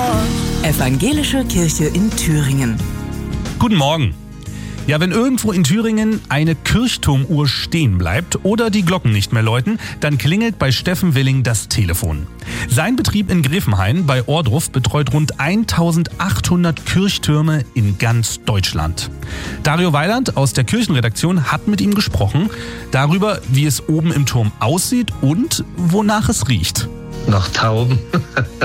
Evangelische Kirche in Thüringen. Guten Morgen. Ja, wenn irgendwo in Thüringen eine Kirchturmuhr stehen bleibt oder die Glocken nicht mehr läuten, dann klingelt bei Steffen Willing das Telefon. Sein Betrieb in Gräfenhain bei Ohrdruf betreut rund 1800 Kirchtürme in ganz Deutschland. Dario Weiland aus der Kirchenredaktion hat mit ihm gesprochen darüber, wie es oben im Turm aussieht und wonach es riecht. Nach Tauben.